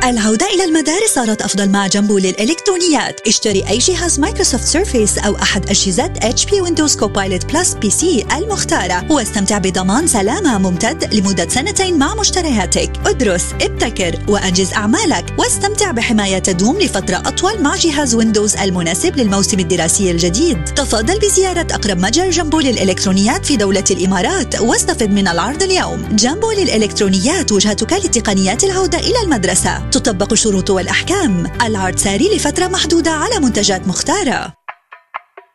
العودة إلى المدارس صارت أفضل مع جنبو للإلكترونيات. اشتري أي جهاز مايكروسوفت سيرفيس أو أحد أجهزة HP ويندوز كوبايلوت بلس PC المختارة، واستمتع بضمان سلامة ممتد لمدة 2 مع مشترياتك. ادرس، ابتكر، وأنجز أعمالك، واستمتع بحماية تدوم لفترة أطول مع جهاز ويندوز المناسب للموسم الدراسي الجديد. تفضل بزيارة أقرب متجر جنبو للإلكترونيات في دولة الإمارات واستفد من العرض اليوم. جنبو للإلكترونيات، وجهتك لتقنيات العودة إلى المدرسة. تطبق الشروط والأحكام. العرض ساري لفترة محدودة على منتجات مختارة.